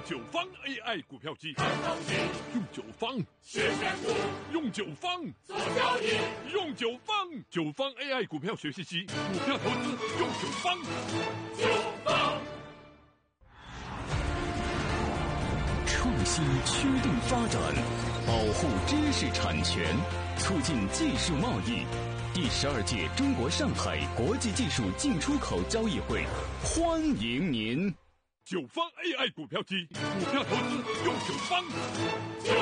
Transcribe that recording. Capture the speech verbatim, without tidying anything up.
九方 A I 股票机， 看投机， 用九方学选股， 用九方做交易， 用九方九方 A I 股票学习机，股票投资用九方。 九方创新驱动发展，保护知识产权，促进技术贸易。第十二届中国上海国际技术进出口交易会，欢迎您！ 九方 A I 股票机，股票投资用九方。